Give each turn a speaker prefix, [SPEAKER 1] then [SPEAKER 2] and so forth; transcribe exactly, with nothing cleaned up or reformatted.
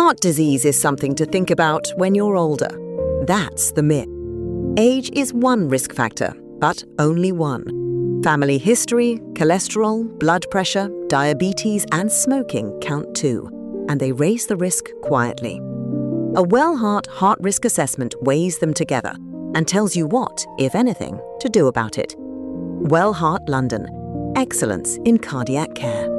[SPEAKER 1] Heart disease is something to think about when you're older. That's the myth. Age is one risk factor, but only one. Family history, cholesterol, blood pressure, diabetes, and smoking count too, and they raise the risk quietly. A Wellheart Heart Risk Assessment weighs them together and tells you what, if anything, to do about it. Wellheart London. Excellence in cardiac care.